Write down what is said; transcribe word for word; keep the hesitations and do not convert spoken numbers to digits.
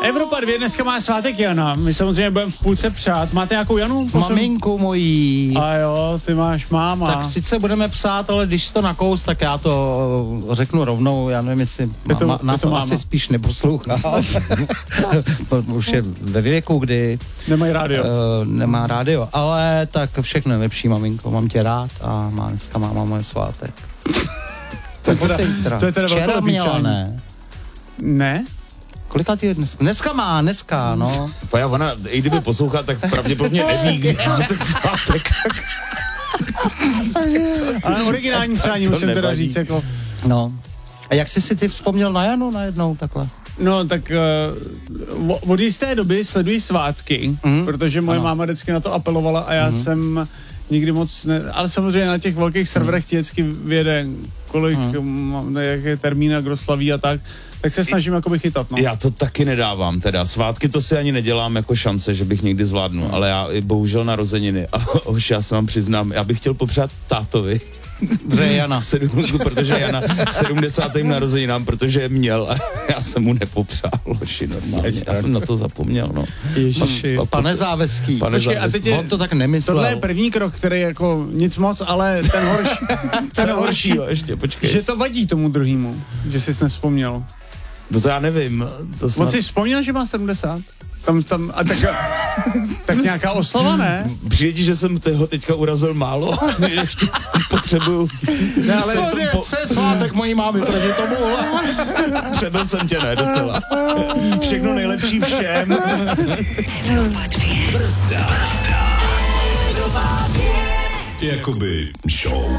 Evropa dvě dneska má svátek Jana. My samozřejmě budeme v půlce přát. Máte nějakou Janu? Poslední? Maminku mojí. A jo, ty máš máma. Tak sice budeme psát, ale když to nakous, tak já to řeknu rovnou. Já nevím, jestli to, máma, nás to asi spíš neposlouchá. Už je ve věku, kdy Nemají rádio. Uh, nemá rádio, ale tak všechno nejlepší, maminko. Mám tě rád a má dneska máma moje svátek. To je teda, to je teda včera měla, ne? Ne? Kolikátý je dneska? Dneska má, dneska, no. Paja, ona, i kdyby poslouchá, tak pravděpodobně neví, kdy má ten svátek. Ale originální přání musím nevadí. Teda říct, jako... No. A jak jsi si ty vzpomněl na Janu najednou takhle? No, tak uh, od jisté doby sledují svátky, mm. protože moje ano. máma vždycky na to apelovala a já mm. jsem nikdy moc, ne, ale samozřejmě na těch velkých serverech ti vždycky vyjede, kolik, mm. jak je termín, kdo slaví a tak, tak se snažím jakoby chytat, no. Já to taky nedávám teda, svátky to si ani nedělám jako šance, že bych někdy zvládnul, mm. ale já bohužel narozeniny, a už já se vám přiznám, já bych chtěl popřát tátovi. Že Jana. Sedm, protože Jana k sedmdesátým narozeninám, protože je měl a já jsem mu nepopřál, loši, normálně. Já jsem na to zapomněl, no. Ježiši, pa, pa, pane Záveský. Pane Počkej, Záveský. A teď je, on to tak nemyslel. Tohle je první krok, který jako nic moc, ale ten horší. ten horší, jo, ještě, počkej. Že to vadí tomu druhýmu, že jsi nevzpomněl. No to já nevím. To snad... On si vzpomněl, že má sedmdesát? Tam, tam, a tak, tak nějaká oslava, ne? Přijde ti, že jsem toho teďka urazil málo, ještě potřebuju. Ne, ale co, je, po... co je svátek mojí mámy, proti tomu? Přebyl jsem tě, ne, docela. Všechno nejlepší všem. Jakoby show.